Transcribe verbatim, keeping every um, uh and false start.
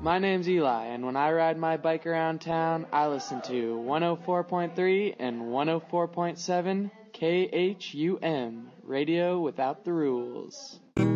My name's Eli, and when I ride my bike around town, I listen to one oh four point three and one oh four point seven K H U M, Radio Without the Rules.